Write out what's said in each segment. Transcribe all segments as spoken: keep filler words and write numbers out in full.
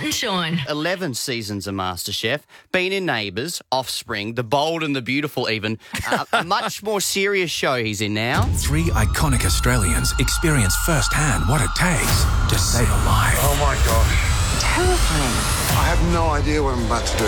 and Sean. eleven seasons of MasterChef, been in Neighbours, Offspring, The Bold and the Beautiful even. Uh, a much more serious show he's in now. Three iconic Australians experience firsthand what it takes to save a life. Oh my gosh. Terrifying. I have no idea what I'm about to do.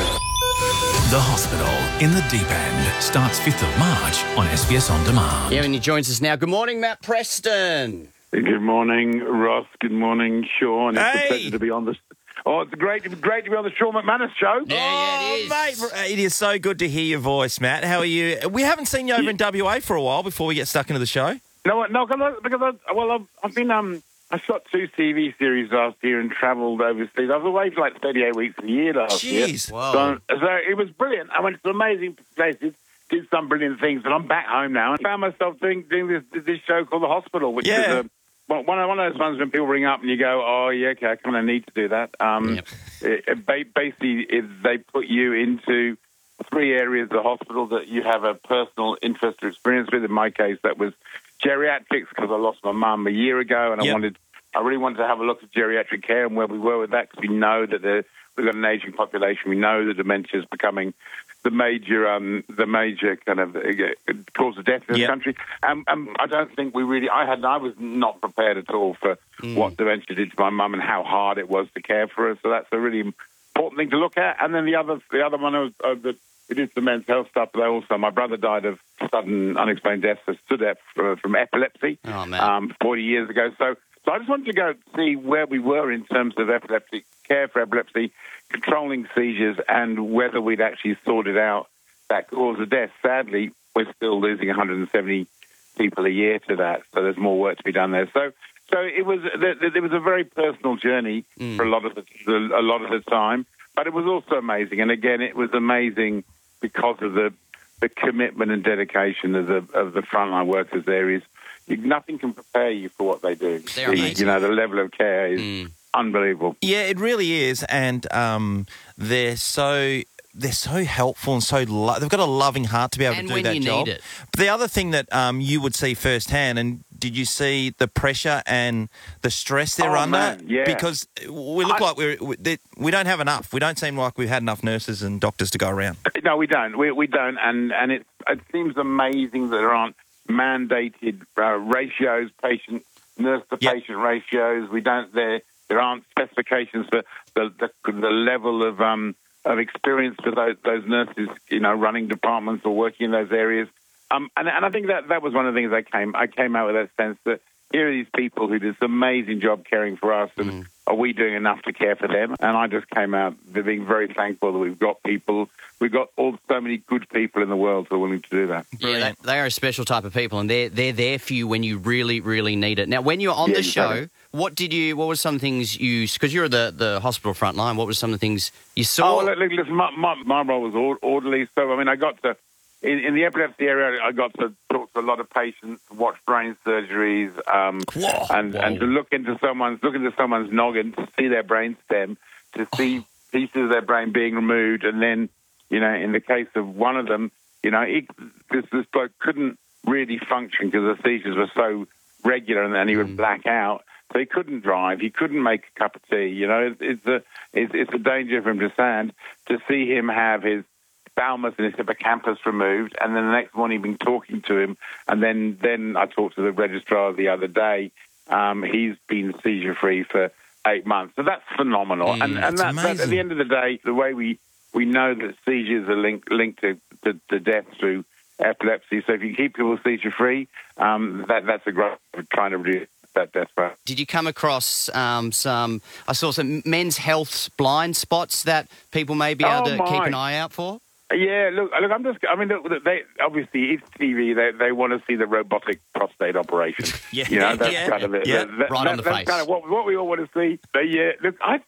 The Hospital in the Deep End starts fifth of March on S B S On Demand. Yeah, and he joins us now. Good morning, Matt Preston. Good morning, Ross. Good morning, Sean. It's Hey. a pleasure to be on this. Oh, it's great, great to be on the Sean McManus show. Yeah, yeah, it is. Oh, mate, it is so good to hear your voice, Matt. How are you? We haven't seen you over in W A for a while before we get stuck into the show. No, no, because I, because I, well, I've, I've been um, I shot two T V series last year and travelled overseas. I was away for like thirty-eight weeks a year last year. Jeez. Wow. So, so it was brilliant. I went to amazing places, did some brilliant things, and I'm back home now. I found myself doing, doing this this show called The Hospital, which Yeah. is a Well, one of, one of those ones when people ring up and you go, oh, yeah, okay, I kind of need to do that. Um, Yep. it, it ba- basically, it, they put you into three areas of the hospital that you have a personal interest or experience with. In my case, that was geriatrics because I lost my mum a year ago, and I Yep. wanted, I really wanted to have a look at geriatric care and where we were with that because we know that the, we've got an aging population. We know that dementia is becoming the major, um, the major kind of uh, cause of death in this Yep. country. Um, um, I don't think we really. I had. I was not prepared at all for what dementia did to my mum and how hard it was to care for her. So that's a really important thing to look at. And then the other, the other one was uh, that we did some mental health stuff. But also, my brother died of sudden unexplained death, so stood death from, from epilepsy, Oh, man. um, forty years ago. So, so I just wanted to go see where we were in terms of epilepsy care for epilepsy, controlling seizures, and whether we'd actually sorted out that cause of death. Sadly, we're still losing one hundred seventy people a year to that, so there's more work to be done there. So, so it was it was a very personal journey for a lot of the, the a lot of the time, but it was also amazing. And again, it was amazing because of the the commitment and dedication of the of the frontline workers. There is nothing can prepare you for what they do. They're The- amazing. you know, the level of care is Mm. unbelievable. Yeah, it really is, and um, they're so they're so helpful and so lo- they've got a loving heart to be able And to do when that you job. need it. But the other thing that um, you would see firsthand, and did you see the pressure and the stress they're Oh, under? man, yeah. Because we look I- like we're we, they- we don't have enough. We don't seem like we've had enough nurses and doctors to go around. No, we don't. We, we don't. And and it it seems amazing that there aren't mandated uh, ratios, patient nurse to Yep. patient ratios. We don't. There there aren't specifications for the the, the level of um of experience for those those nurses. You know, running departments or working in those areas. Um, and and I think that that was one of the things I came I came out with that sense that here are these people who did this amazing job caring for us, and are we doing enough to care for them? And I just came out being very thankful that we've got people, we've got all so many good people in the world who are willing to do that. Yeah, Brilliant. they, they are a special type of people, and they're they're there for you when you really, really need it. Now, when you're on Yeah, the show, exactly. what did you? What were some things you? Because you're the the hospital front line. What were some of the things you Oh, saw? well, look, listen, my, my, my role was or- orderly, so I mean, I got to in, in the epilepsy area, I got to talk to a lot of patients, watch brain surgeries, um, Whoa. and Whoa. and to look into someone's look into someone's noggin to see their brain stem, to see pieces of their brain being removed, and then, you know, in the case of one of them, you know, it, this this bloke couldn't really function because the seizures were so regular, and then he would black out. So he couldn't drive. He couldn't make a cup of tea. You know, it's, it's a it's, it's a danger for him to stand. To see him have his thalamus and his hippocampus removed, and then the next morning being talking to him, and then then I talked to the registrar the other day. Um, he's been seizure free for eight months, so that's phenomenal. and and that's that, that, at amazing. the end of the day, the way we we know that seizures are linked linked to, to, to death through epilepsy. So if you keep people seizure free, um, that that's a great trying to reduce that death rate. Did you come across um, some? I saw some men's health blind spots that people may be able Oh, to keep my. an eye out for. Yeah, look, look. I'm just. I mean, look, they obviously it's T V. They they want to see the robotic prostate operation. Yeah, you know, that's yeah, kind of it. yeah. That- Right that- on the that's face. kind of what what we all want to see. But yeah, look, I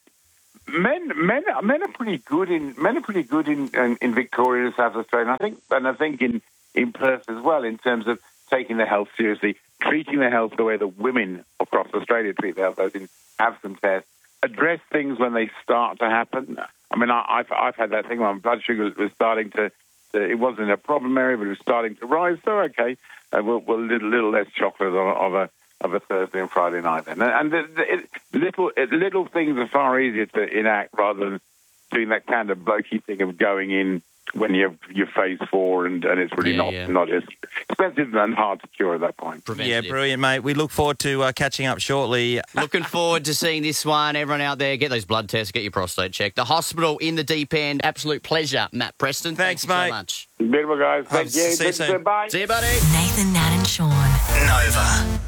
men men men are pretty good in men are pretty good in in, in Victoria and South Australia. And I think and I think in in Perth as well in terms of taking their health seriously, treating their health the way the women across Australia treat their health, as in have some tests, address things when they start to happen. I mean, I, I've I've had that thing where my blood sugar was starting to. to it wasn't a problem area, but it was starting to rise. So okay, uh, we'll, we'll a little, little less chocolate of, of a of a Thursday and Friday night. Then, and the, the, it, little it, little things are far easier to enact rather than doing that kind of blokey thing of going in when you're you're phase four and, and it's really Yeah, not yeah. not as expensive and hard to cure at that point. Yeah, Preventative. brilliant, mate. We look forward to uh, catching up shortly. Looking forward to seeing this one. Everyone out there, get those blood tests, get your prostate checked. The Hospital in the Deep End. Absolute pleasure, Matt Preston. Thanks, Thank you mate. so much. Beautiful guys. Thank see you. you soon. Bye. See you, buddy. Nathan, Nat and Sean. Nova.